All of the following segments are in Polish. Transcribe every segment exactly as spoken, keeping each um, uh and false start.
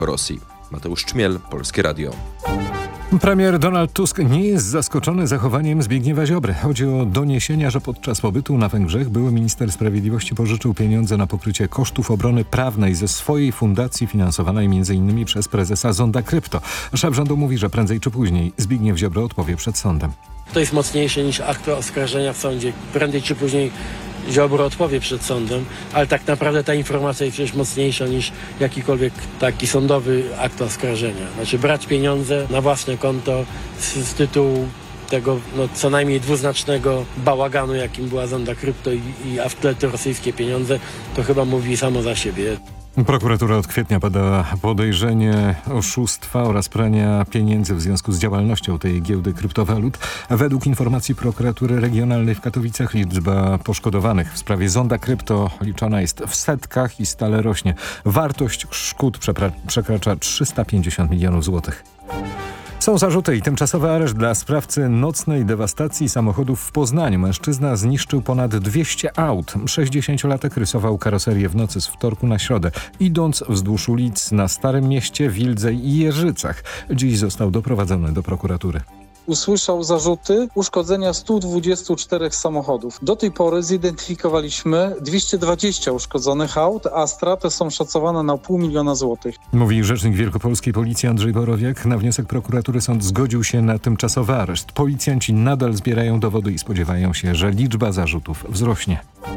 Rosji. Mateusz Czmiel, Polskie Radio. Premier Donald Tusk nie jest zaskoczony zachowaniem Zbigniewa Ziobry. Chodzi o doniesienia, że podczas pobytu na Węgrzech były minister sprawiedliwości pożyczył pieniądze na pokrycie kosztów obrony prawnej ze swojej fundacji finansowanej między innymi przez prezesa Zonda Krypto. Szef rządu mówi, że prędzej czy później Zbigniew Ziobro odpowie przed sądem. To jest mocniejsze niż akt oskarżenia w sądzie. Prędzej czy później Ziobro odpowie przed sądem, ale tak naprawdę ta informacja jest przecież mocniejsza niż jakikolwiek taki sądowy akt oskarżenia. Znaczy brać pieniądze na własne konto z, z tytułu tego no, co najmniej dwuznacznego bałaganu, jakim była Zonda Krypto i, i a w tle te rosyjskie pieniądze, to chyba mówi samo za siebie. Prokuratura od kwietnia pada podejrzenie oszustwa oraz prania pieniędzy w związku z działalnością tej giełdy kryptowalut. Według informacji prokuratury regionalnej w Katowicach liczba poszkodowanych w sprawie Zonda Krypto liczona jest w setkach i stale rośnie. Wartość szkód przepra- przekracza trzysta pięćdziesiąt milionów złotych. Są zarzuty i tymczasowy areszt dla sprawcy nocnej dewastacji samochodów w Poznaniu. Mężczyzna zniszczył ponad dwieście aut. sześćdziesięciolatek rysował karoserię w nocy z wtorku na środę, idąc wzdłuż ulic na Starym Mieście, Wildze i Jeżycach. Dziś został doprowadzony do prokuratury. Usłyszał zarzuty uszkodzenia stu dwudziestu czterech samochodów. Do tej pory zidentyfikowaliśmy dwieście dwadzieścia uszkodzonych aut, a straty są szacowane na pół miliona złotych. Mówi rzecznik wielkopolskiej policji Andrzej Borowiak. Na wniosek prokuratury sąd zgodził się na tymczasowy areszt. Policjanci nadal zbierają dowody i spodziewają się, że liczba zarzutów wzrośnie.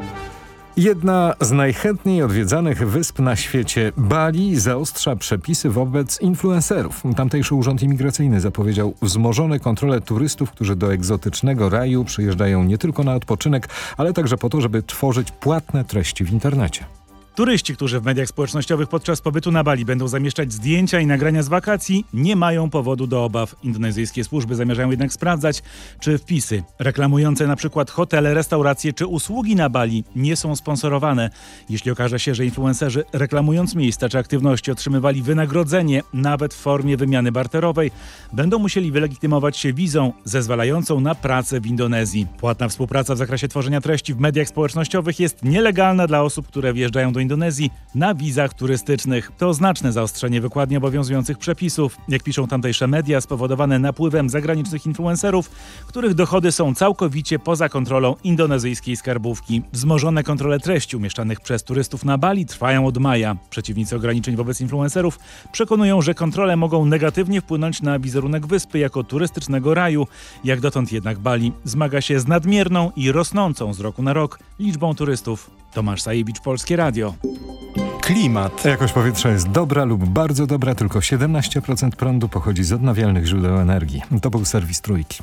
Jedna z najchętniej odwiedzanych wysp na świecie, Bali, zaostrza przepisy wobec influencerów. Tamtejszy Urząd Imigracyjny zapowiedział wzmożone kontrole turystów, którzy do egzotycznego raju przyjeżdżają nie tylko na odpoczynek, ale także po to, żeby tworzyć płatne treści w internecie. Turyści, którzy w mediach społecznościowych podczas pobytu na Bali będą zamieszczać zdjęcia i nagrania z wakacji, nie mają powodu do obaw. Indonezyjskie służby zamierzają jednak sprawdzać, czy wpisy reklamujące na przykład hotele, restauracje czy usługi na Bali nie są sponsorowane. Jeśli okaże się, że influencerzy reklamując miejsca czy aktywności otrzymywali wynagrodzenie, nawet w formie wymiany barterowej, będą musieli wylegitymować się wizą zezwalającą na pracę w Indonezji. Płatna współpraca w zakresie tworzenia treści w mediach społecznościowych jest nielegalna dla osób, które wjeżdżają do Indonezji na wizach turystycznych. To znaczne zaostrzenie wykładnie obowiązujących przepisów. Jak piszą tamtejsze media, spowodowane napływem zagranicznych influencerów, których dochody są całkowicie poza kontrolą indonezyjskiej skarbówki. Wzmożone kontrole treści umieszczanych przez turystów na Bali trwają od maja. Przeciwnicy ograniczeń wobec influencerów przekonują, że kontrole mogą negatywnie wpłynąć na wizerunek wyspy jako turystycznego raju. Jak dotąd jednak Bali zmaga się z nadmierną i rosnącą z roku na rok liczbą turystów. Tomasz Sajewicz, Polskie Radio. Klimat. Jakość powietrza jest dobra lub bardzo dobra, tylko siedemnaście procent prądu pochodzi z odnawialnych źródeł energii. To był serwis Trójki.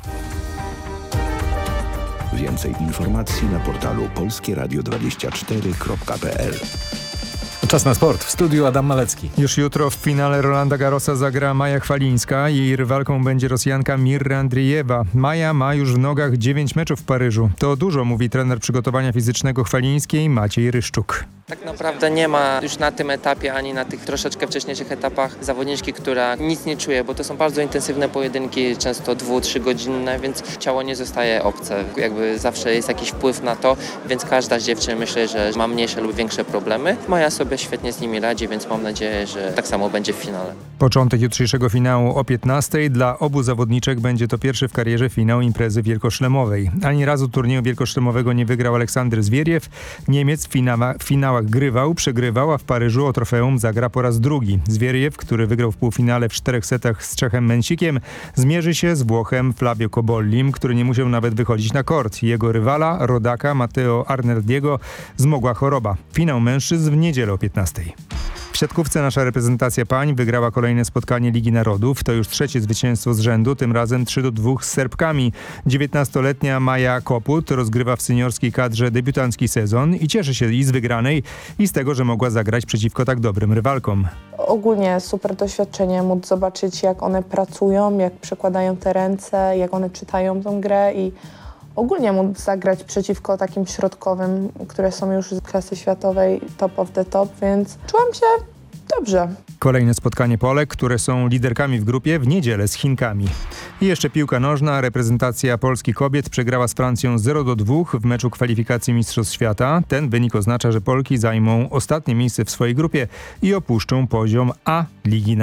Więcej informacji na portalu polskie radio dwadzieścia cztery kropka p l. Czas na sport. W studiu Adam Malecki. Już jutro w finale Rolanda Garrosa zagra Maja Chwalińska. Jej rywalką będzie Rosjanka Mirra Andrijewa. Maja ma już w nogach dziewięć meczów w Paryżu. To dużo, mówi trener przygotowania fizycznego Chwalińskiej Maciej Ryszczuk. Tak naprawdę nie ma już na tym etapie, ani na tych troszeczkę wcześniejszych etapach zawodniczki, która nic nie czuje, bo to są bardzo intensywne pojedynki, często dwu-, trzygodzinne, więc ciało nie zostaje obce. Jakby zawsze jest jakiś wpływ na to, więc każda z dziewczyn myślę, że ma mniejsze lub większe problemy. Maja sobie świetnie z nimi radzi, więc mam nadzieję, że tak samo będzie w finale. Początek jutrzejszego finału o piętnastej. Dla obu zawodniczek będzie to pierwszy w karierze finał imprezy wielkoszlemowej. Ani razu turnieju wielkoszlemowego nie wygrał Aleksander Zwieriew. Niemiec w finała, finałach grywał, przegrywał, a w Paryżu o trofeum zagra po raz drugi. Zwieriew, który wygrał w półfinale w czterech setach z Czechem Mensikiem, zmierzy się z Włochem Flavio Cobollim, który nie musiał nawet wychodzić na kort. Jego rywala, rodaka Matteo Arnaldiego, zmogła choroba. Finał mężczyzn w niedzielę o piętnastej. W siatkówce nasza reprezentacja pań wygrała kolejne spotkanie Ligi Narodów. To już trzecie zwycięstwo z rzędu, tym razem trzy do dwóch z Serbkami. dziewiętnastoletnia Maja Koput rozgrywa w seniorskiej kadrze debiutancki sezon i cieszy się i z wygranej, i z tego, że mogła zagrać przeciwko tak dobrym rywalkom. Ogólnie super doświadczenie, móc zobaczyć, jak one pracują, jak przekładają te ręce, jak one czytają tą grę i ogólnie móc zagrać przeciwko takim środkowym, które są już z klasy światowej top of the top, więc czułam się Dobrze. Kolejne spotkanie Polek, które są liderkami w grupie, w niedzielę z Chinkami. I jeszcze piłka nożna. Reprezentacja Polski kobiet przegrała z Francją zero do dwóch w meczu kwalifikacji Mistrzostw Świata. Ten wynik oznacza, że Polki zajmą ostatnie miejsce w swojej grupie i opuszczą poziom A Ligi